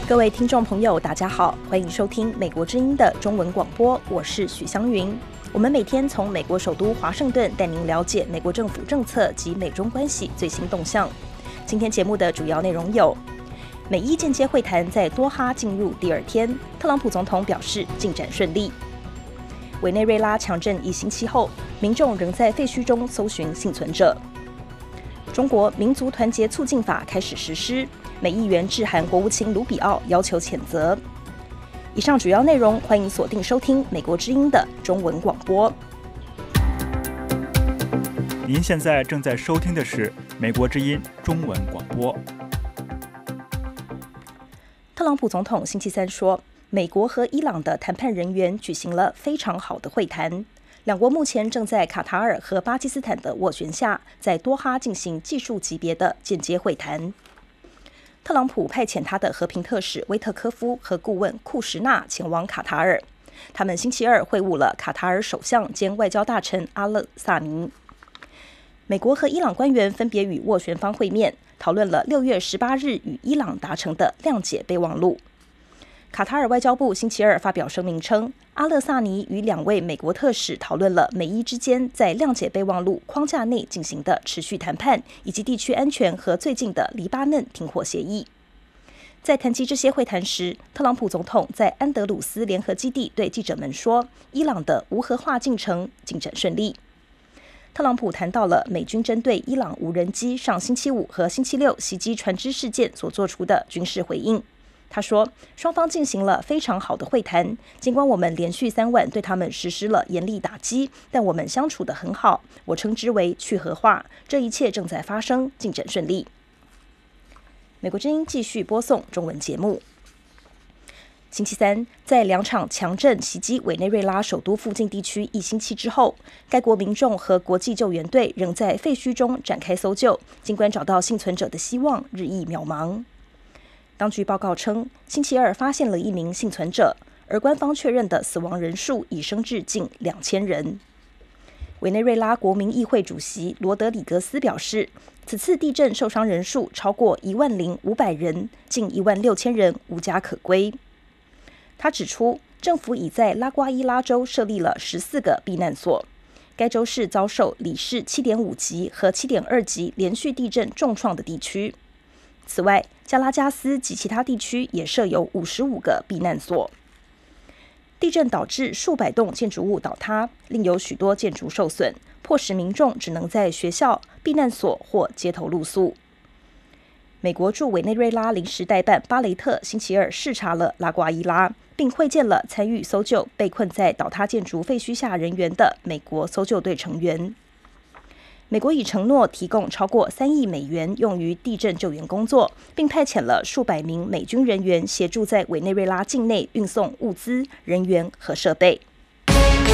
各位听众朋友，大家好，欢迎收听美国之音的中文广播，我是许湘云。我们每天从美国首都华盛顿带您了解美国政府政策及美中关系最新动向。今天节目的主要内容有：美伊间接会谈在多哈进入第二天，特朗普总统表示进展顺利。委内瑞拉强震1星期后，民众仍在废墟中搜寻幸存者。中国民族团结促进法开始实施，美议员致函国务卿卢比奥，要求谴责。以上主要内容，欢迎锁定收听美国之音的中文广播。 您现在正在收听的是美国之音中文广播。 特朗普总统星期三说，美国和伊朗的谈判人员举行了非常好的会谈。两国目前正在卡塔尔和巴基斯坦的斡旋下，在多哈进行技术级别的间接会谈。特朗普派遣他的和平特使威特科夫和顾问库什纳前往卡塔尔，他们星期二会晤了卡塔尔首相兼外交大臣阿勒萨尼。美国和伊朗官员分别与斡旋方会面，讨论了6月18日与伊朗达成的谅解备忘录。卡塔尔外交部星期二发表声明称，阿勒萨尼与2位美国特使讨论了美伊之间在谅解备忘录框架内进行的持续谈判，以及地区安全和最近的黎巴嫩停火协议。在谈及这些会谈时，特朗普总统在安德鲁斯联合基地对记者们说，伊朗的无核化进程进展顺利。特朗普谈到了美军针对伊朗无人机上星期5和星期6袭击船只事件所做出的军事回应。他说，双方进行了非常好的会谈，尽管我们连续3晚对他们实施了严厉打击，但我们相处得很好，我称之为去核化，这一切正在发生，进展顺利。美国之音继续播送中文节目。星期三，在2场强震袭击委内瑞拉首都附近地区1星期之后，该国民众和国际救援队仍在废墟中展开搜救，尽管找到幸存者的希望日益渺茫。当局报告称，星期二发现了1名幸存者，而官方确认的死亡人数已升至近2000人。委内瑞拉国民议会主席罗德里格斯表示，此次地震受伤人数超过10500人，近16000人无家可归。他指出，政府已在拉瓜伊拉州设立了14个避难所。该州是遭受里氏7.5级和7.2级连续地震重创的地区。此外，加拉加斯及其他地区也设有55个避难所。地震导致数百栋建筑物倒塌，另有许多建筑受损，迫使民众只能在学校、避难所或街头露宿。美国驻委内瑞拉临时代办巴雷特星期二视察了拉瓜伊拉，并会见了参与搜救被困在倒塌建筑废墟下人员的美国搜救队成员。美国已承诺提供超过3亿美元用于地震救援工作，并派遣了数百名美军人员协助在委内瑞拉境内运送物资、人员和设备。